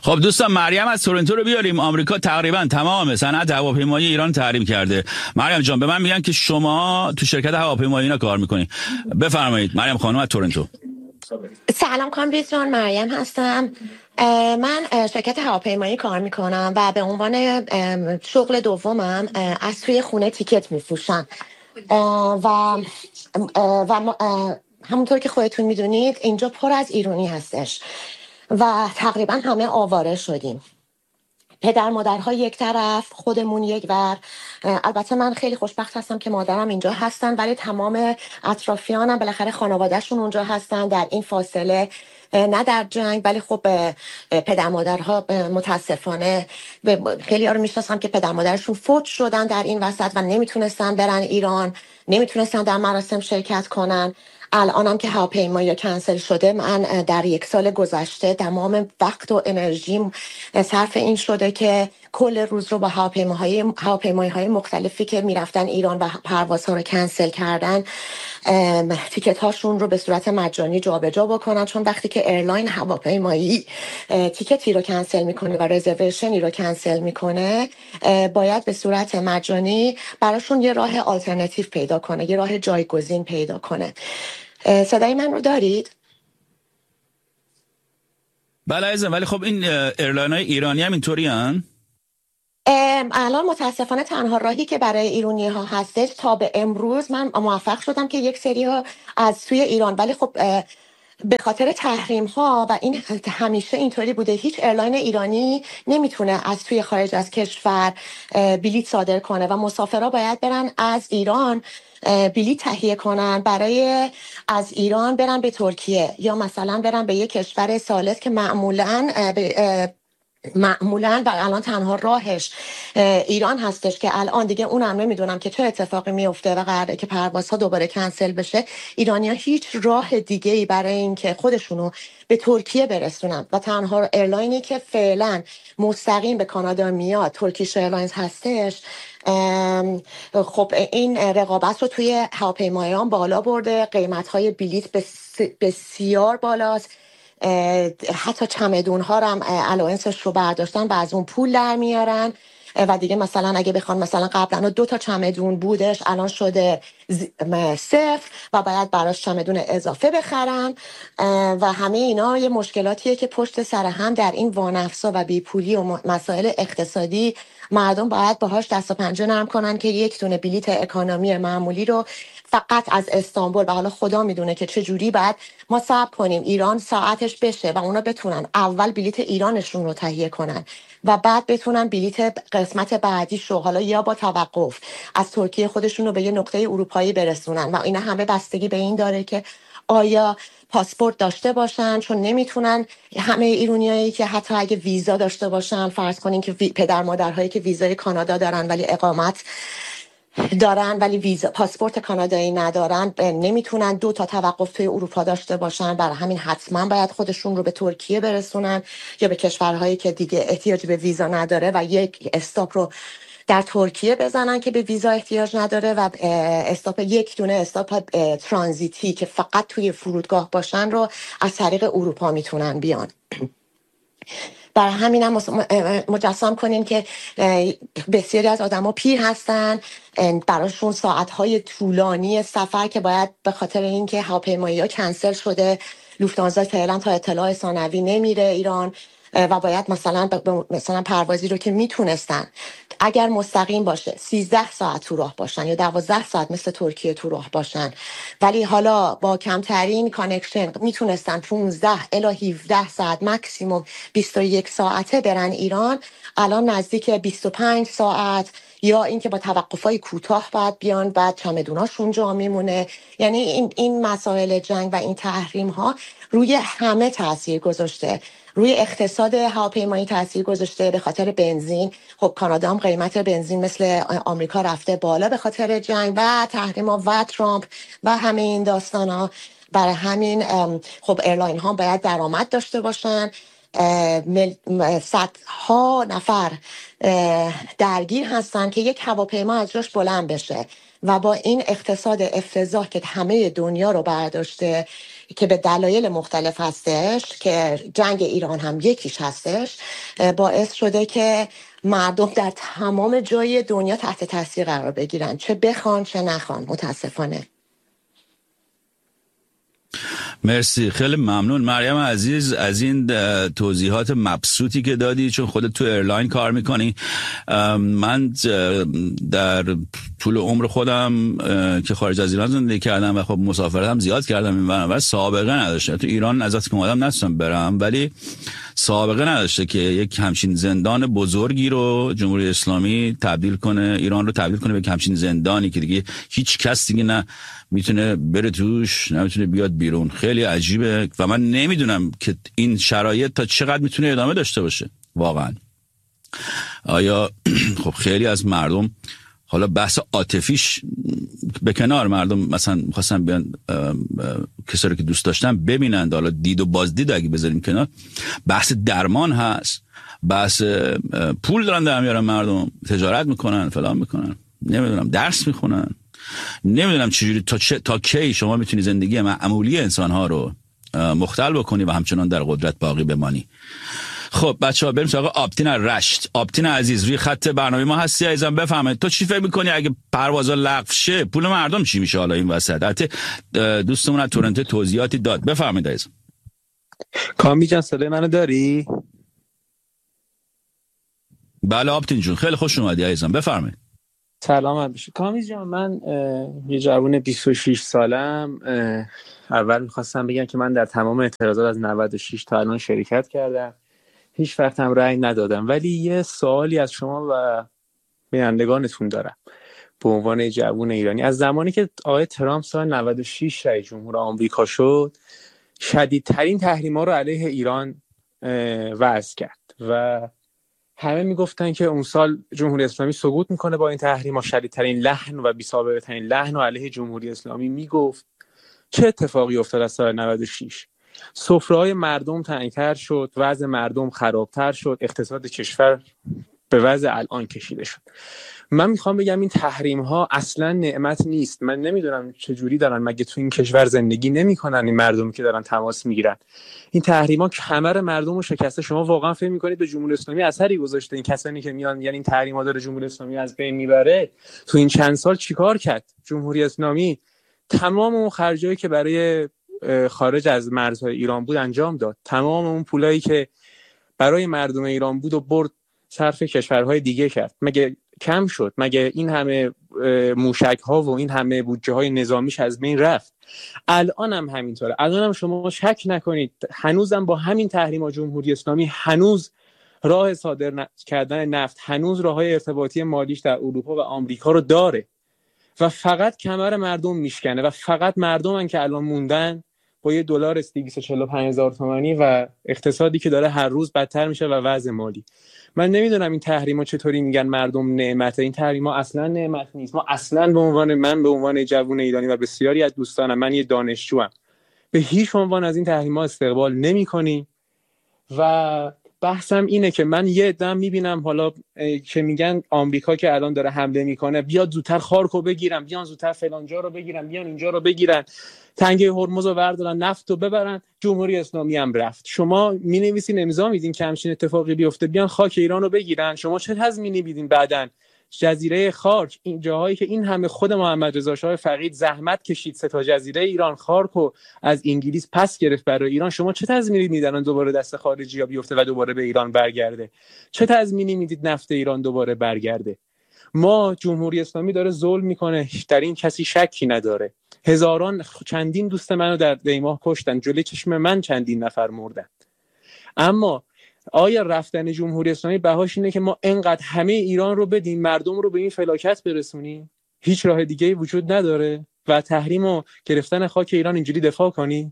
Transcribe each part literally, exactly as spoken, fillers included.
خب دوستان، مریم از تورنتو رو بیاریم. آمریکا تقریبا تمام صنعت هواپیمایی ایران تحریم کرده. مریم جان، به من میگن که شما تو شرکت هواپیمایی اینا کار میکنی. بفرمایید مریم خانم از تورنتو. سلام کامبیز جان، مریم هستم. من شرکت هواپیمایی کار میکنم و به عنوان شغل دومم از توی خونه تیکت میفروشم و و همونطور که خودتون میدونید اینجا پر از ایرانی هستش و تقریبا همه آواره شدیم. پدر مادرها یک طرف، خودمون یک ور. البته من خیلی خوشبخت هستم که مادرم اینجا هستن، ولی تمام اطرافیانم بالاخره خانوادهشون اونجا هستن در این فاصله، نه در جنگ. ولی خب پدر مادرها متاسفانه خیلی ها رو میشناسم که پدر مادرشون فوت شدن در این وسط و نمیتونستن برن ایران، نمیتونستن در مراسم شرکت کنن. الانم که هواپیمایی کنسل شده، من در یک سال گذشته تمام وقت و انرژیم صرف این شده که کل روز رو با هواپیماهای هواپیمایی های مختلفی که میرفتن ایران و پروازها رو کنسل کردن تیکت هاشون رو به صورت مجانی جابجا بکنن، چون وقتی که ایرلاین هواپیمایی تیکتی رو کنسل میکنه و رزرویشنی رو کنسل میکنه، باید به صورت مجانی براشون یه راه آلترناتیو پیدا کنه، یه راه جایگزین پیدا کنه. صدای من رو دارید؟ بله عزیزم، ولی خب این ایرلاین های ایرانی هم اینطوری هن؟ الان متاسفانه تنها راهی که برای ایرانی ها هستش تا به امروز من موفق شدم که یک سری ها از توی ایران، ولی خب به خاطر تحریم ها و این همیشه اینطوری بوده، هیچ ایرلاین ایرانی نمیتونه از توی خارج از کشور بلیط صادر کنه و مسافرها باید برن از ایران بلیط تهیه کنن برای از ایران برن به ترکیه یا مثلا برن به یک کشور ثالث که معمولاً معمولاً و الان تنها راهش ایران هستش که الان دیگه اونم نمیدونم که چه اتفاقی میفته و قراره که پروازها دوباره کنسل بشه. ایرانی‌ها هیچ راه دیگه ای برای این که خودشونو به ترکیه برسونن و تنها ایرلاینی که فعلا مستقیم به کانادا میاد ترکیش ایرلاینز هستش. خب این رقابت رو توی هواپیمایان بالا برده، قیمت‌های بلیط بسیار بالاست، حتی چمدون ها هم الاوئنسش رو برداشتن و از اون پول در میارن و دیگه مثلا اگه بخوان مثلا قبلا دو تا چمدون بودش الان شده صفر و باید براش چمدون اضافه بخرن و همه اینا یه مشکلاتیه که پشت سر هم در این وانفسا و بیپولی و مسائل اقتصادی مردم باید باهاش دست و پنجه نرم کنن که یک دونه بلیت اکانومی معمولی رو فقط از استانبول، و حالا خدا میدونه که چه جوری بعد ما صبر کنیم ایران ساعتش بشه و اونا بتونن اول بلیت ایرانشون رو تهیه کنن و بعد بتونن بلیت قسمت بعدیش رو حالا یا با توقف از ترکیه خودشون رو به یه نقطه اروپایی برسونن. و اینا همه بستگی به این داره که آیا پاسپورت داشته باشن، چون نمیتونن همه ایرانیایی که حتی اگه ویزا داشته باشن، فرض کنین که پدر مادرهایی که ویزای کانادا دارن ولی اقامت دارن ولی ویزا پاسپورت کانادایی ندارن، نمیتونن دو تا توقف توی اروپا داشته باشن. برای همین حتما باید خودشون رو به ترکیه برسونن یا به کشورهایی که دیگه احتیاج به ویزا نداره و یک استاپ رو در ترکیه بزنن که به ویزا احتیاج نداره و استاپ یک دونه استاپ ترانزیتی که فقط توی فرودگاه باشن رو از طریق اروپا میتونن بیان. برای همین هم مجسم کنین که بسیاری از آدم ها پیر هستن، براشون ساعتهای طولانی سفر که باید به خاطر اینکه هواپیمایی ها کنسل شده، لوفتانزا فعلا تا اطلاع ثانوی نمیره ایران و باید مثلا مثلا پروازی رو که میتونستن اگر مستقیم باشه سیزده ساعت تو راه باشن یا دوازده ساعت مثل ترکیه تو راه باشن، ولی حالا با کمترین کانکشن میتونستن پانزده الی هفده ساعت مکسیموم بیست و یک ساعته برن ایران، الان نزدیک بیست و پنج ساعت یا اینکه با توقفای کوتاه بعد بیان بعد چمدوناشون جا میمونه. یعنی این این مسائل جنگ و این تحریم ها روی همه تاثیر گذاشته، روی اقتصاد هواپیمایی تاثیر گذاشته به خاطر بنزین. خب کانادا هم قیمت بنزین مثل آمریکا رفته بالا به خاطر جنگ و تحریم‌ها و ترامپ و همه این داستانا. برای همین خب ایرلاین ها باید درآمد داشته باشن. صدها نفر درگیر هستن که یک هواپیما از جاش بلند بشه و با این اقتصاد افتضاح که همه دنیا رو برداشته که به دلایل مختلف هستش که جنگ ایران هم یکیش هستش، باعث شده که مردم در تمام جای دنیا تحت تاثیر قرار بگیرن، چه بخوان چه نخوان. متاسفانه. مرسی، خیلی ممنون مریم عزیز از این توضیحات مبسوطی که دادی، چون خودت تو ایرلاین کار میکنی. من در طول عمر خودم که خارج از ایران زندگی کردم و خب مسافرت هم زیاد کردم این برنامه، سابقه نداشته. تو ایران از وقتی که اومدم نتونستم برم، ولی سابقه نداشته که یک همچین زندان بزرگی رو جمهوری اسلامی تبدیل کنه، ایران رو تبدیل کنه به همچین زندانی که دیگه هیچ کس دیگه نه میتونه بره توش، نمیتونه بیاد بیرون. خیلی عجیبه و من نمیدونم که این شرایط تا چقدر میتونه ادامه داشته باشه واقعا. آیا خب خیلی از مردم، حالا بحث عاطفیش به کنار، مردم مثلا می‌خواستن بیان کسایی که دوست داشتن ببینن، حالا دید و بازدید اگه بذاریم کنار، بحث درمان هست، بحث پول دارن در میارن، مردم تجارت میکنن، فلان میکنن، نمیدونم درس میخونن، نمیدونم چجوری تا چه تا کی شما میتونی زندگی معمولی انسان‌ها رو مختل بکنی و همچنان در قدرت باقی بمانی. خب بچه‌ها بریم سراغ آبتین رشت. آبتین عزیز روی خط برنامه ما هستی عزیزم، بفهمید تو چی فکر می‌کنی اگه پروازا لغو شه پول مردم چی میشه حالا این وسط؟ البته دوستمون از تورنتو توضیحاتی داد، بفهمید عزیزم. کامی جان صدای منو داری؟ بله آبتین جون، خیلی خوش اومدی عزیزم، بفرمایید. سلام بشه کامی جان. من یه جوون بیست و شش سالم. اول میخواستم بگم که من در تمام اعتراضات از نود و شش تا الان شرکت کردم، هیچ وقت هم رأی ندادم، ولی یه سوالی از شما و بینندگانتون دارم به عنوان جوون ایرانی. از زمانی که آقای ترامپ سال نود و شش رئیس جمهور آمریکا شد، شدیدترین تحریم‌ها رو علیه ایران وضع کرد و همه میگفتن که اون سال جمهوری اسلامی سقوط میکنه با این تحریم‌ها. شدیدترین لحن و بی‌سابقه‌ترین لحن رو علیه جمهوری اسلامی میگفت. چه اتفاقی افتاد از سال نود و شش؟ سفره‌های مردم تنگ‌تر شد، وضع مردم خرابتر شد، اقتصاد کشور به وضع الان کشیده شد. من میخوام بگم این تحریم ها اصلا نعمت نیست. من نمیدونم چجوری دارن، مگه تو این کشور زندگی نمیکنن این مردمی که دارن تماس میگیرن؟ این تحریم ها کمر مردم رو شکسته. شما واقعا فکر میکنید به جمهوری اسلامی اثری گذاشته؟ این کسانی که میان یعنی این تحریم ها داره جمهوری اسلامی از بین میبره. تو این چند سال چیکار کرد جمهوری اسلامی؟ تمام اون خرجایی که برای خارج از مرزهای ایران بود انجام داد. تمام اون پولایی که برای مردم ایران بود و برد صرف کشورهای دیگه کرد. مگه کم شد؟ مگه این همه موشک ها و این همه بودجه های نظامیش از بین رفت؟ الان هم همینطوره. الان هم شما شک نکنید هنوزم با همین تحریم ها جمهوری اسلامی هنوز راه صادر کردن نفت، هنوز راه های ارتباطی مالیش در اروپا و آمریکا رو داره و فقط کمر مردم میشکنه و فقط مردمن که الان موندن با یه دلار دویست و چهل و پنج هزار تومانی و اقتصادی که داره هر روز بدتر میشه و وضع مالی. من نمیدونم این تحریما چطوری میگن مردم نعمته. این تحریما اصلا نعمت نیست. ما اصلا به عنوان من به عنوان جوون ایرانی و بسیاری از دوستانم، من یه دانشجوام، به هیچ عنوان از این تحریما استقبال نمی‌کنیم و بحثم اینه که من یه عده‌ام میبینم حالا که میگن آمریکا که الان داره حمله میکنه بیاد زودتر خارکو بگیرن، بیان زودتر فلانجا رو بگیرن، بیان اینجا رو بگیرن، تنگه هرمز رو بردارن، نفت رو ببرن. جمهوری اسلامی هم رفت. شما مینویسین امضا میدین که همچین اتفاقی بیفته، بیان خاک ایران رو بگیرن. شما چه تضمینی میدین بعدن جزیره خارک، این جاهایی که این همه خود محمد رضا شاه فقید زحمت کشید سه تا جزیره ایران خارکو از انگلیس پس گرفت برای ایران، شما چه تضمینی میدن دوباره دست خارجی‌ها بیفته و دوباره به ایران برگرده؟ چه تضمینی میدید نفت ایران دوباره برگرده؟ ما جمهوری اسلامی داره ظلم میکنه، در این کسی شکی نداره. هزاران چندین دوست منو در دیماه کشتن، جلوی چشم من چندین نفر مردن. اما آیا رفتن جمهوری اسلامی بهاش اینه که ما انقدر همه ایران رو بدیم مردم رو به این فلاکت برسونیم؟ هیچ راه دیگه‌ای وجود نداره و تحریم و گرفتن خاک ایران اینجوری دفاع کنی؟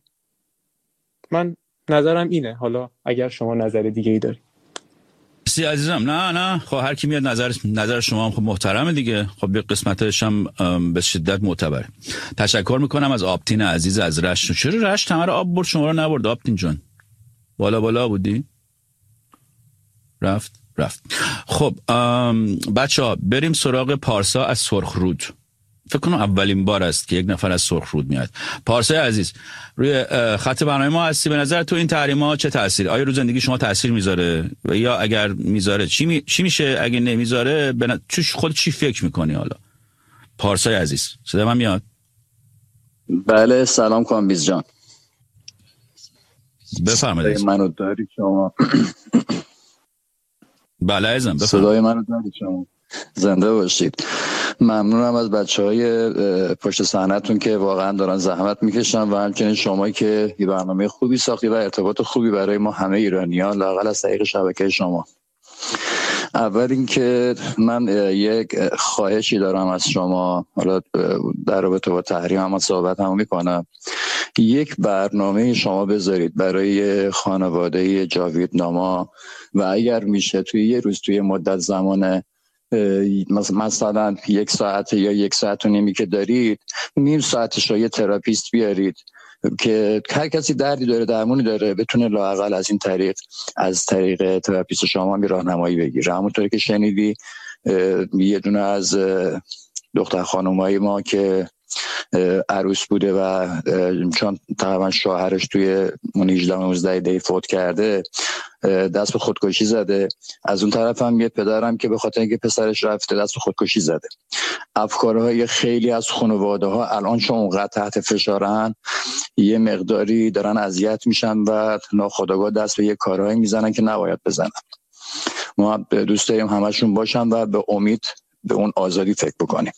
من نظرم اینه. حالا اگر شما نظر دیگه‌ای داری. سی عزیزم. نه نه خب هر کی میاد نظر نظر شما هم خب محترمه دیگه. خب به قسمتش هم به شدت معتبره. تشکر میکنم از آبتین عزیز از رشت. چرا رشت همه رو آب برد شما رو نبرد آبتین جان؟ بالا بالا بودی؟ رفت رفت. خب بچه ها بریم سراغ پارسا از سرخرود. فکر کنم اولین بار است که یک نفر از سرخ رود میاد. پارسای عزیز روی خط برنامه ما هستی. به نظر تو این تحریم‌ها چه تأثیری آیا رو زندگی شما تأثیر میذاره و یا اگر میذاره چی می... چی میشه؟ اگه نمیذاره بن... خود چی فکر میکنی حالا؟ پارسای عزیز صدا من میاد؟ بله سلام کامبیز جان. بفرمایید. منو داری شما؟ بله عزیزم بفرمایید. صدای منو داری شما؟ زنده باشید. ممنونم از بچهای پشت صحنه‌تون که واقعا دارن زحمت میکشن و همچنین شما که یه برنامه خوبی ساختی و ارتباط خوبی برای ما همه ایرانیان لااقل از طریق شبکه شما. اول اینکه من یک خواهشی دارم از شما، حالا در رابطه با تحریم هم صحبت هم میکنم، یک برنامه شما بذارید برای خانواده جاوید ناما و اگر میشه توی یه روز توی مدت زمان مثلا یک ساعت یا یک ساعت و نیمی که دارید نیم ساعتش رو یه تراپیست بیارید که هر کسی دردی داره درمونی داره بتونه لااقل از این طریق از طریق تراپیست شما می راهنمایی بگیره. همونطوری که شنیدی یه دونه از دختر خانومای ما که عروس بوده و چون تقریبا شوهرش توی هجده نوزده دی فوت کرده دست به خودکشی زده. از اون طرف هم یه پدرم که به خاطر اینکه پسرش رفته دست به خودکشی زده. افکارهای خیلی از خانواده ها الان چون اونقدر تحت فشارن یه مقداری دارن اذیت میشن و ناخودآگاه دست به یه کارهایی میزنن که نباید بزنن. ما دوست داریم همشون باشن و به امید به اون آزادی فکر بکنیم.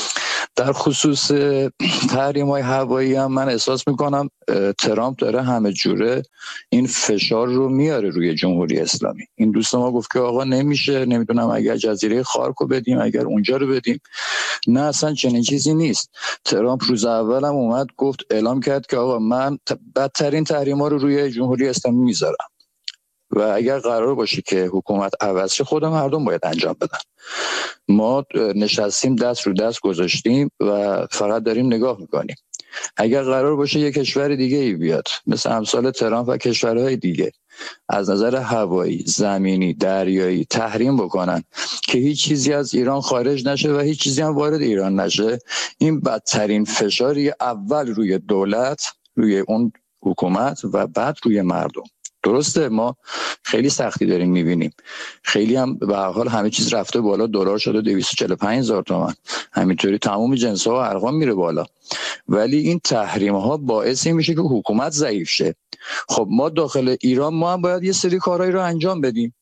در خصوص تحریم‌های هوایی هم من احساس میکنم ترامپ داره همه جوره این فشار رو میاره روی جمهوری اسلامی. این دوست ما گفت که آقا نمیشه، نمیدونم اگر جزیره خارکو بدیم اگر اونجا رو بدیم. نه اصلا چنین چیزی نیست. ترامپ روز اول هم اومد گفت اعلام کرد که آقا من بدترین تحریم‌ها رو روی جمهوری اسلامی میذارم و اگر قرار باشه که حکومت عوض شه خود مردم باید انجام بدن. ما نشستیم دست رو دست گذاشتیم و فقط داریم نگاه میکنیم. اگر قرار باشه یک کشور دیگه ای بیاد مثل امثال ترامپ و کشورهای دیگه از نظر هوایی، زمینی، دریایی تحریم بکنن که هیچ چیزی از ایران خارج نشه و هیچ چیزی هم وارد ایران نشه، این بدترین فشاری اول روی دولت، روی اون حکومت و بعد روی مردم. درسته ما خیلی سختی داریم میبینیم، خیلی هم به هر حال همه چیز رفته بالا، دلار شده دویست و چهل و پنج هزار تومان، همینطوری تمام جنس ها و ارقام میره بالا، ولی این تحریم ها باعثی میشه که حکومت ضعیف شه. خب ما داخل ایران ما هم باید یه سری کارهایی رو انجام بدیم.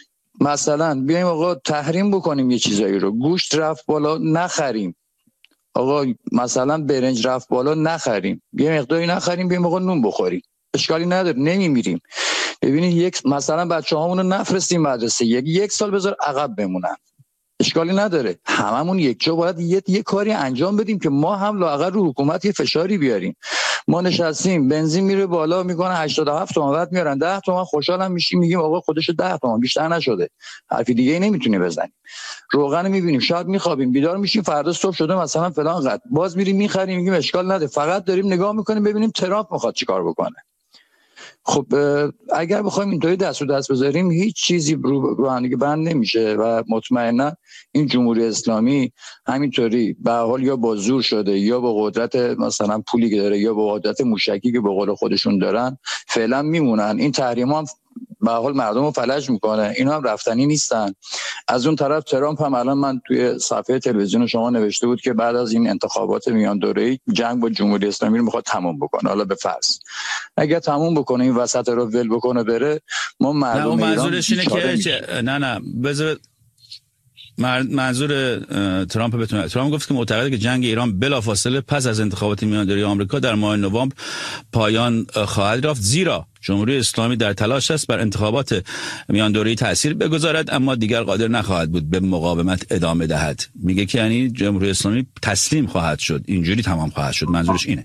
مثلا بیایم آقا تحریم بکنیم یه چیزایی رو، گوشت رفت بالا نخریم، آقا مثلا برنج رفت بالا نخریم، یه مقداری نخریم، بیایم آقا نون بخوریم، اشکالی نداره، نمیمیریم. ببینید یک مثلا بچه‌هامون رو نفرستیم مدرسه، یک یک سال بذار عقب بمونن، اشکالی نداره. هممون یک جا باید یه, یه کاری انجام بدیم که ما هم لااقل رو حکومت یه فشاری بیاریم. ما نشستیم بنزین میره بالا میکنه هشتاد و هفت تومن، بعد میارن ده تومن، خوشحالم میشیم میگیم آقا خودش ده تومن، بیشتر نشده، حرفی دیگه ای نمیتونی بزنیم. روغن میبینیم شاید میخوابیم بیدار میشیم فردا صبح شده مثلا فلان قد، باز میریم میخریم میگیم اشکال نداره، فقط داریم نگاه میکنیم ببینیم ترامپ میخواد چیکار بکنه. خب اگر بخوایم اینطوری دست رو دست بذاریم هیچ چیزی رو هم دیگه بند نمیشه و مطمئنا این جمهوری اسلامی همینطوری به حال یا با زور شده یا با قدرت مثلا پولی که داره یا با قدرت موشکی که به قول خودشون دارن فعلا میمونن. این تحریم هم به حال مردم رو فلج میکنه، اینا هم رفتنی نیستن. از اون طرف ترامپ هم الان من توی صفحه تلویزیون شما نوشته بود که بعد از این انتخابات میان دوره‌ای جنگ با جمهوری اسلامی رو میخواد تموم بکنه. حالا به فرض اگر تموم بکنه این وسط رو ول بکنه بره، ما مردم نه ایران منظورش اینه که نه نه بذار منظور ترامپ بتونه. ترامپ گفت که معتقده که جنگ ایران بلافاصله پس از انتخابات میانداری آمریکا در ماه نوامبر پایان خواهد یافت، زیرا جمهوری اسلامی در تلاش است بر انتخابات میانداری تأثیر بگذارد اما دیگر قادر نخواهد بود به مقاومت ادامه دهد. میگه که یعنی جمهوری اسلامی تسلیم خواهد شد، اینجوری تمام خواهد شد. منظورش اینه.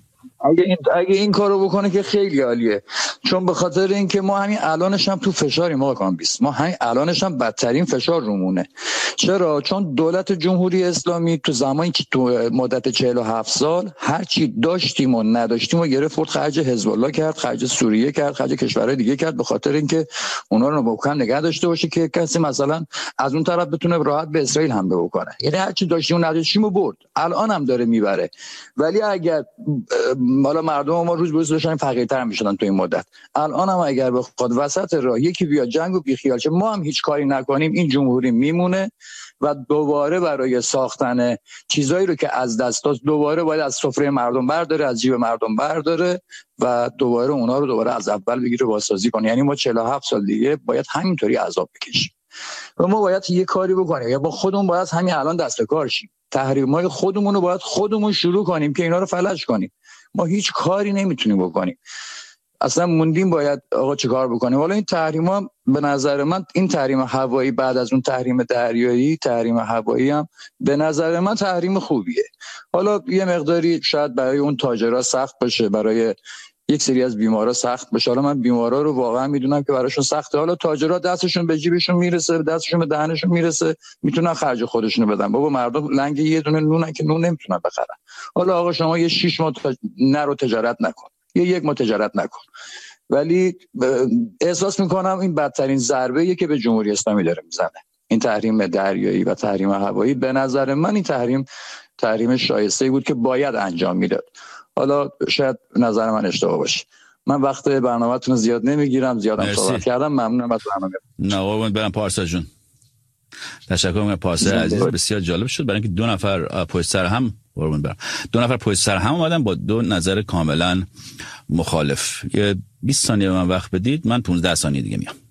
اگه این اگه این کارو بکنه که خیلی عالیه، چون به خاطر اینکه ما همین الانش هم تو فشاریم ما کامبیس، ما همین الانش هم بدترین فشار رومونه. چرا؟ چون دولت جمهوری اسلامی تو زمانی که تو مدت چهل و هفت سال هر چی داشتیم و نداشتیم و گرفت، خرج حزب الله کرد، خرج سوریه کرد، خرج کشورهای دیگه کرد، به خاطر اینکه اونا رو محکم نگه داشته باشه که کسی مثلا از اون طرف بتونه راحت به اسرائیل حمله بکنه. یعنی هر چی داشتیم و نداشتیم و برد، الان هم داره میبره. ولی اگر حالا مردم ما روز به روز داشتن فقیرتر میشدن تو این مدت، الان هم اگر بخواد وسط راه یکی بیاد جنگو بیخیال شه، ما هم هیچ کاری نکنیم، این جمهوری میمونه و دوباره برای ساختن چیزایی رو که از دست داد دوباره باید از سفره مردم برداره، از جیب مردم برداره و دوباره اونا رو دوباره از اول بگیره بازسازی کنه. یعنی ما چهل و هفت سال دیگه باید همینطوری عذاب بکشیم و ما باید یه کاری بکنیم، یا با خودمون باید همین الان دست به کار شیم، تحریم‌های خودمون رو باید خودمون شروع کنیم که اینا رو فلج کنیم. ما هیچ کاری نمیتونیم بکنیم، اصلا موندیم باید آقا چه کار بکنیم. حالا این تحریم‌ها به نظر من، این تحریم هوایی بعد از اون تحریم دریایی، تحریم هوایی هم به نظر من تحریم خوبیه. حالا یه مقداری شاید برای اون تاجرها سخت باشه، برای یک سری از بیمارا سخت باشه. حالا من بیمارا رو واقعا میدونم که براشون سخته. حالا تاجرها دستشون به جیبشون میرسه، دستشون به دهنشون میرسه، میتونن خرج خودشونو بدن. بابا مردم لنگ یه دونه نونن که نون نمیتونن بخرن. حالا آقا شما یه شش ماه نرو تجارت نکن، یه یک ماه تجارت نکن. ولی احساس میکنم این بدترین ضربه‌ایه که به جمهوری اسلامی داره میزنه، این تحریم دریایی و تحریم هوایی. به نظر من این تحریم تحریم شایسته‌ای بود که باید انجام میداد. حالا شاید نظر من اشتباه باشه. من وقت برنامه‌تون زیاد نمیگیرم، زیادم صحبت کردم، ممنونم از برنامه. نه قربونت برم پارسا جون، تشکر میکنم پارسا عزیز، بسیار جالب شد برای اینکه دو نفر پشت سر هم قربون برم دو نفر پشت سر هم اومدن با دو نظر کاملا مخالف. یه بیست ثانیه به من وقت بدید، من پانزده ثانیه دیگه میام.